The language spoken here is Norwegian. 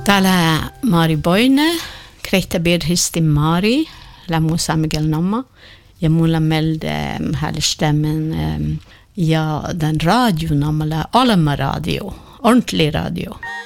Täällä Mari Boine, Krehta Birhisti Mari, Lamusa Miguel Nomma, ja mulla melde härstämmen ja den radio namala Alma radio, ordentlig radio.